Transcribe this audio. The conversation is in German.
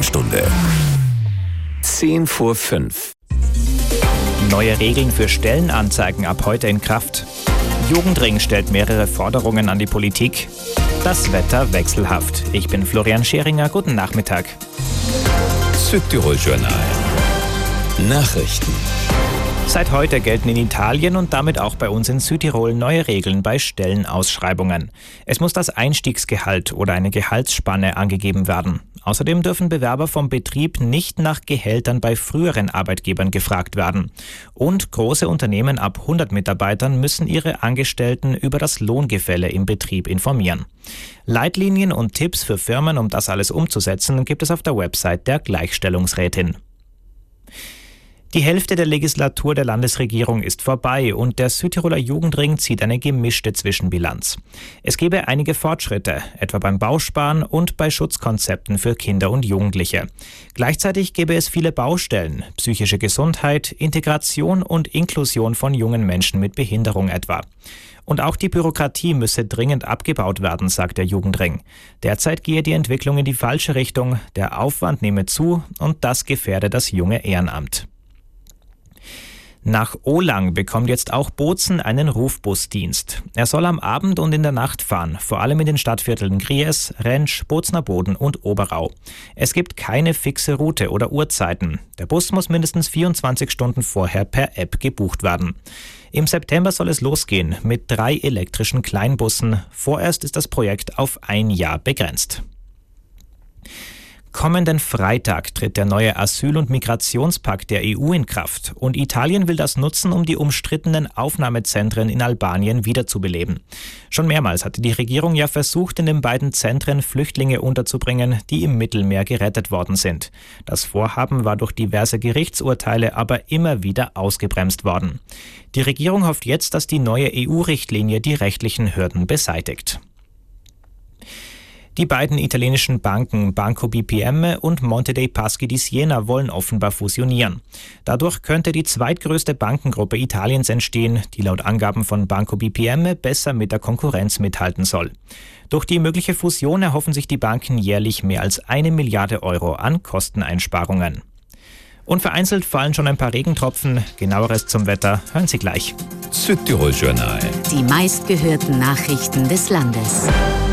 Nachrichtenstunde. 5:10. Neue Regeln für Stellenanzeigen ab heute in Kraft. Jugendring stellt mehrere Forderungen an die Politik. Das Wetter wechselhaft. Ich bin Florian Scheringer. Guten Nachmittag. Südtirol Journal. Nachrichten. Seit heute gelten in Italien und damit auch bei uns in Südtirol neue Regeln bei Stellenausschreibungen. Es muss das Einstiegsgehalt oder eine Gehaltsspanne angegeben werden. Außerdem dürfen Bewerber vom Betrieb nicht nach Gehältern bei früheren Arbeitgebern gefragt werden. Und große Unternehmen ab 100 Mitarbeitern müssen ihre Angestellten über das Lohngefälle im Betrieb informieren. Leitlinien und Tipps für Firmen, um das alles umzusetzen, gibt es auf der Website der Gleichstellungsrätin. Die Hälfte der Legislatur der Landesregierung ist vorbei und der Südtiroler Jugendring zieht eine gemischte Zwischenbilanz. Es gebe einige Fortschritte, etwa beim Bausparen und bei Schutzkonzepten für Kinder und Jugendliche. Gleichzeitig gäbe es viele Baustellen, psychische Gesundheit, Integration und Inklusion von jungen Menschen mit Behinderung etwa. Und auch die Bürokratie müsse dringend abgebaut werden, sagt der Jugendring. Derzeit gehe die Entwicklung in die falsche Richtung, der Aufwand nehme zu und das gefährde das junge Ehrenamt. Nach Olang bekommt jetzt auch Bozen einen Rufbusdienst. Er soll am Abend und in der Nacht fahren, vor allem in den Stadtvierteln Gries, Rentsch, Bozner Boden und Oberau. Es gibt keine fixe Route oder Uhrzeiten. Der Bus muss mindestens 24 Stunden vorher per App gebucht werden. Im September soll es losgehen mit 3 elektrischen Kleinbussen. Vorerst ist das Projekt auf ein Jahr begrenzt. Kommenden Freitag tritt der neue Asyl- und Migrationspakt der EU in Kraft und Italien will das nutzen, um die umstrittenen Aufnahmezentren in Albanien wiederzubeleben. Schon mehrmals hatte die Regierung ja versucht, in den beiden Zentren Flüchtlinge unterzubringen, die im Mittelmeer gerettet worden sind. Das Vorhaben war durch diverse Gerichtsurteile aber immer wieder ausgebremst worden. Die Regierung hofft jetzt, dass die neue EU-Richtlinie die rechtlichen Hürden beseitigt. Die beiden italienischen Banken Banco BPM und Monte dei Paschi di Siena wollen offenbar fusionieren. Dadurch könnte die zweitgrößte Bankengruppe Italiens entstehen, die laut Angaben von Banco BPM besser mit der Konkurrenz mithalten soll. Durch die mögliche Fusion erhoffen sich die Banken jährlich mehr als 1 Milliarde Euro an Kosteneinsparungen. Und vereinzelt fallen schon ein paar Regentropfen. Genaueres zum Wetter hören Sie gleich. Südtirol Journal. Die meistgehörten Nachrichten des Landes.